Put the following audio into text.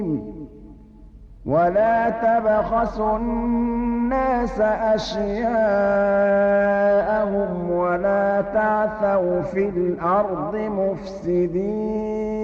ولا تبخسوا الناس أشياءهم ولا تعثوا في الأرض مفسدين